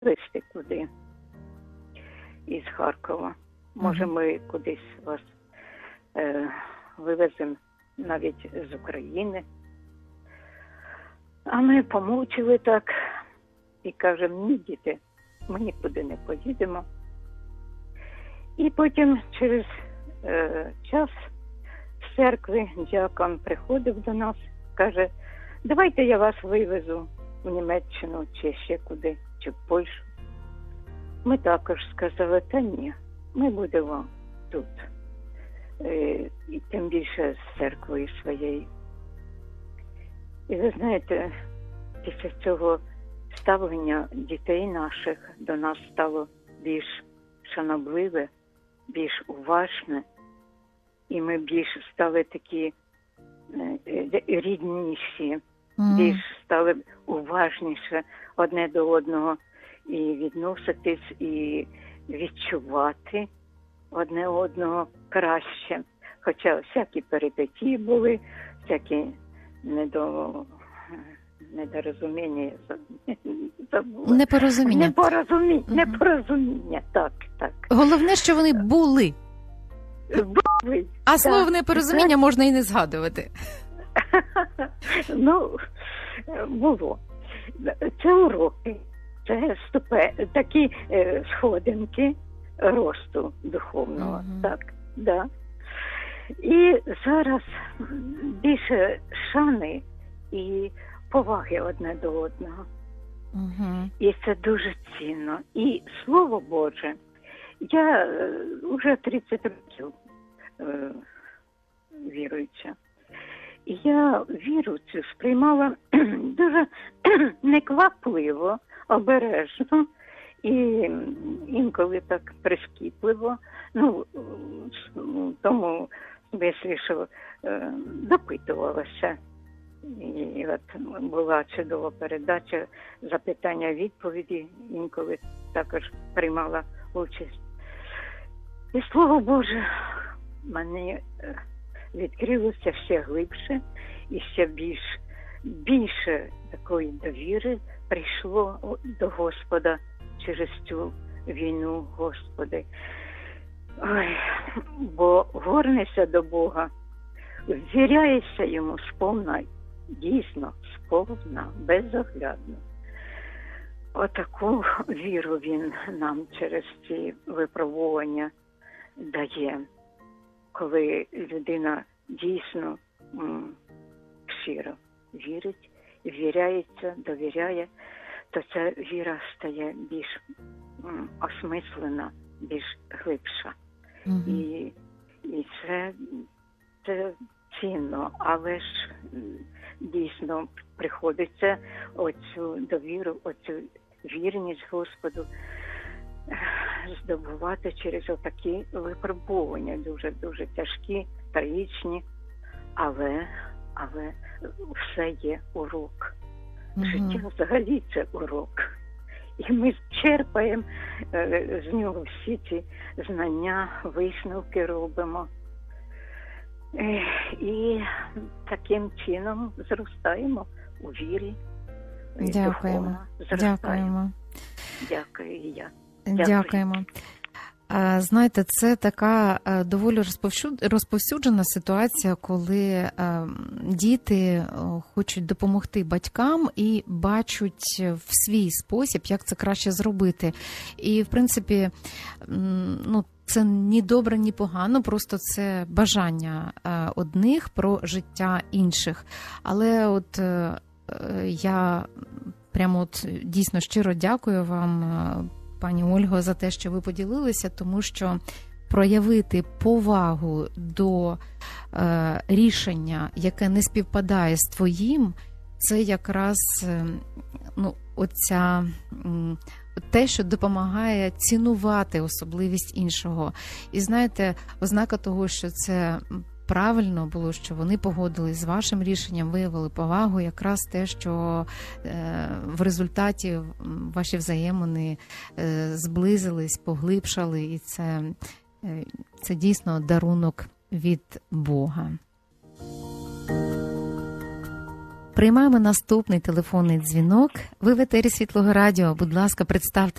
вести куди із Харкова. Може, ми кудись вас вивеземо навіть з України. А ми помовчали так і кажемо: ні, діти, ми нікуди не поїдемо. І потім через час з церкви діакон приходив до нас, каже: давайте я вас вивезу в Німеччину чи ще куди, чи в Польщу. Ми також сказали: та ні, ми будемо тут. І тим більше з церквою своєю. І ви знаєте, після цього ставлення дітей наших до нас стало більш шанобливе, більш уважне, і ми більш стали такі рідніші, більш стали уважніше одне до одного і відноситись, і відчувати одне одного краще. Хоча всякі перипетії були, всякі недорозуміння, забула. Непорозуміння, так. Головне, що вони були. Були. А слово непорозуміння можна і не згадувати. Ну, було. Це уроки, це такі сходинки росту духовного. Так, да. І зараз більше шани і поваги одне до одного. І це дуже цінно. І Слово Боже, я вже 30 років віруюча. І я віру цю сприймала дуже неквапливо, обережно і інколи так прискіпливо. Ну, в тому смислі, що допитувалася. І от була чудова передача запитання-відповіді, інколи також приймала участь. І Слово Боже мені відкрилося ще глибше і ще більше такої довіри прийшло до Господа через цю війну, Господи. Ой, бо горнешся до Бога, ввіряєшся йому сповна, дійсно сповна, безоглядно. Отаку віру він нам через ці випробування дає. Коли людина дійсно щиро вірить, ввіряється, довіряє, то ця віра стає більш осмислена, більш глибша. І це цінно, але ж дійсно приходиться оцю довіру, оцю вірність Господу здобувати через отакі випробування, дуже тяжкі, трагічні, але все є урок. Життя взагалі це урок. І ми черпаємо з нього всі ці знання, висновки робимо. І таким чином зростаємо у вірі. Дякуємо. Дякую і я. Дякуємо. Знаєте, це така доволі розповсюджена ситуація, коли діти хочуть допомогти батькам і бачать в свій спосіб, як це краще зробити. І, в принципі, це ні добре, ні погано, просто це бажання одних про життя інших. Але от я прямо дійсно щиро дякую вам, пані Ольго, за те, що ви поділилися, тому що проявити повагу до рішення, яке не співпадає з твоїм, це якраз те, що допомагає цінувати особливість іншого. І знаєте, ознака того, що це правильно було, що вони погодились з вашим рішенням, виявили повагу, якраз те, що в результаті ваші взаємини зблизились, поглибшали, і це дійсно дарунок від Бога. Приймаємо наступний телефонний дзвінок. Ви в етері Світлого Радіо. Будь ласка, представте